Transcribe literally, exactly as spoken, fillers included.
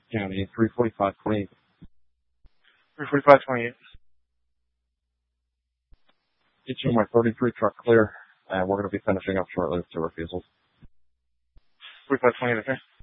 County, three forty-five twenty-eight. three forty-five twenty-eight. Get you my thirty-three truck clear, and we're going to be finishing up shortly with two refusals. forty-five twenty-eight, okay.